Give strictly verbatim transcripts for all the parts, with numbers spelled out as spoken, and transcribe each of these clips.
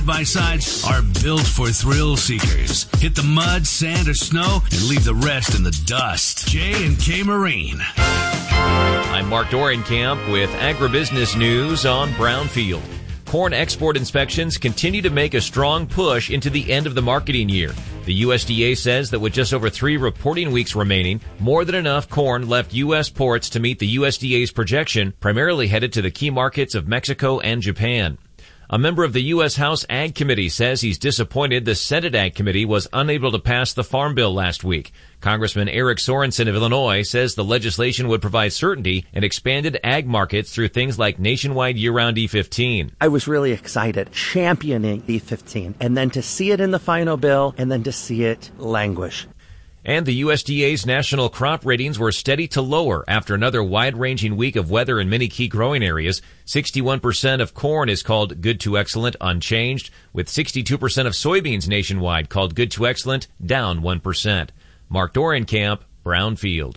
By-sides are built for thrill seekers. Hit the mud, sand, or snow and leave the rest in the dust. J and K Marine. I'm Mark Dorenkamp with Agribusiness News on Brownfield. Corn export inspections continue to make a strong push into the end of the marketing year. The U S D A says that with just over three reporting weeks remaining, more than enough corn left U S ports to meet the U S D A's projection, primarily headed to the key markets of Mexico and Japan. A member of the U S House Ag Committee says he's disappointed the Senate Ag Committee was unable to pass the Farm Bill last week. Congressman Eric Sorensen of Illinois says the legislation would provide certainty and expanded ag markets through things like nationwide year-round E fifteen. I was really excited championing E fifteen, and then to see it in the final bill, and then to see it languish. And the U S D A's national crop ratings were steady to lower after another wide-ranging week of weather in many key growing areas. sixty-one percent of corn is called good to excellent, unchanged, with sixty-two percent of soybeans nationwide called good to excellent, down one percent. Mark Dorenkamp, Brownfield.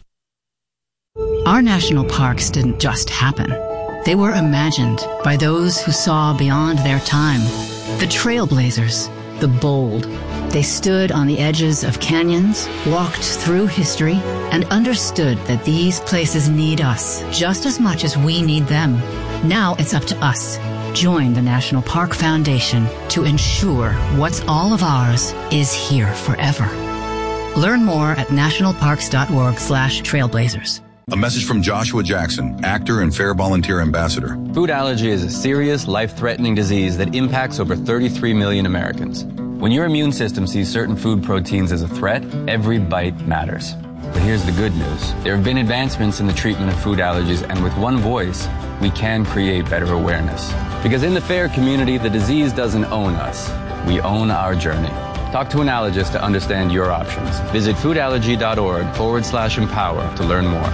Our national parks didn't just happen. They were imagined by those who saw beyond their time. The trailblazers, the bold. They stood on the edges of canyons, walked through history, and understood that these places need us just as much as we need them. Now it's up to us. Join the National Park Foundation to ensure what's all of ours is here forever. Learn more at nationalparks.org slash trailblazers. A message from Joshua Jackson, actor and Fair Volunteer Ambassador. Food allergy is a serious, life-threatening disease that impacts over thirty-three million Americans. When your immune system sees certain food proteins as a threat, every bite matters. But here's the good news. There have been advancements in the treatment of food allergies, and with one voice, we can create better awareness. Because in the FAIR community, the disease doesn't own us. We own our journey. Talk to an allergist to understand your options. Visit foodallergy.org forward slash empower to learn more.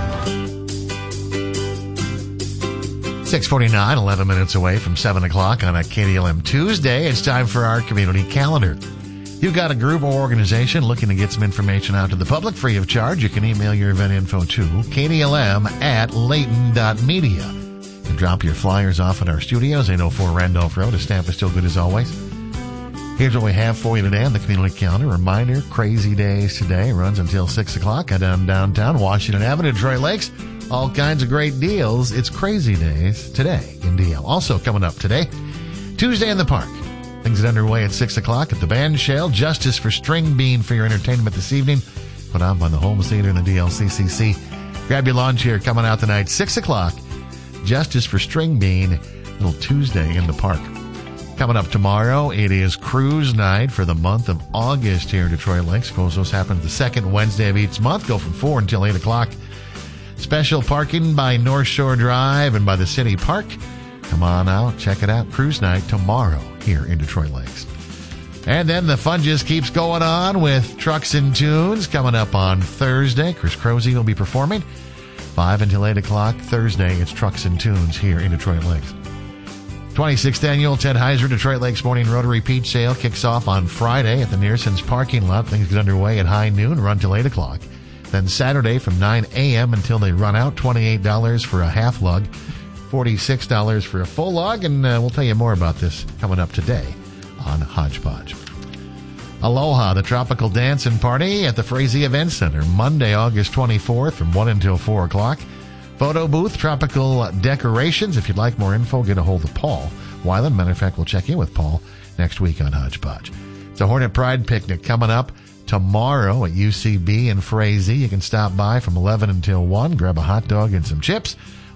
six forty-nine, eleven minutes away from seven o'clock on a K D L M Tuesday. It's time for our community calendar. You've got a group or organization looking to get some information out to the public free of charge. You can email your event info to K D L M at Layton dot media. And drop your flyers off at our studios, eight oh four Randolph Road. A stamp is still good as always. Here's what we have for you today on the community calendar. Reminder, Crazy Days today runs until six o'clock. Head down downtown Washington Avenue, Detroit Lakes. All kinds of great deals. It's Crazy Days today in D L. Also coming up today, Tuesday in the Park. Things get underway at six o'clock at the Band Shell. Justice for String Bean for your entertainment this evening. Put on by the Holmes Theater and the D L C C C. Grab your lawn chair coming out tonight, six o'clock. Justice for String Bean, little Tuesday in the Park. Coming up tomorrow, it is Cruise Night for the month of August here in Detroit Lakes. Of course, those happen the second Wednesday of each month. Go from four until eight o'clock. Special parking by North Shore Drive and by the City Park. Come on out, check it out. Cruise Night tomorrow here in Detroit Lakes. And then the fun just keeps going on with Trucks and Tunes coming up on Thursday. Chris Crozy will be performing five until eight o'clock. Thursday, it's Trucks and Tunes here in Detroit Lakes. twenty-sixth Annual Ted Heiser Detroit Lakes Morning Rotary Peach Sale kicks off on Friday at the Nearson's parking lot. Things get underway at high noon, run till eight o'clock. Then Saturday from nine a.m. until they run out, twenty-eight dollars for a half lug, forty-six dollars for a full lug, and uh, we'll tell you more about this coming up today on Hodgepodge. Aloha, the Tropical Dancing Party at the Frazee Event Center, Monday, August twenty-fourth from one until four o'clock. Photo booth, tropical decorations. If you'd like more info, get a hold of Paul Weiland. Matter of fact, we'll check in with Paul next week on Hodgepodge. It's a Hornet Pride picnic coming up tomorrow at U C B in Frazee. You can stop by from eleven until one, grab a hot dog and some chips.